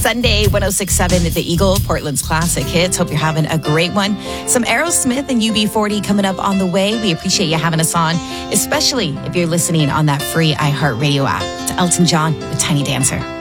Sunday, 106.7 at the Eagle, Portland's classic hits. Hope you're having a great one. Some Aerosmith and UB40 coming up on the way. We appreciate you having us on, especially if you're listening on that free iHeartRadio app. It's Elton John with Tiny Dancer.